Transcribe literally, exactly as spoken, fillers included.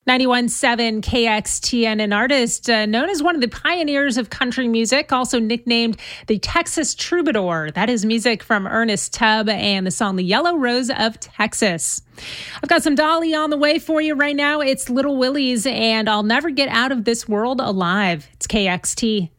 ninety-one point seven K X T N, an artist uh, known as one of the pioneers of country music, also nicknamed the Texas Troubadour. That is music from Ernest Tubb and the song The Yellow Rose of Texas. I've got some Dolly on the way for you right now. It's Little Willie's and I'll Never Get Out of This World Alive. It's K X T.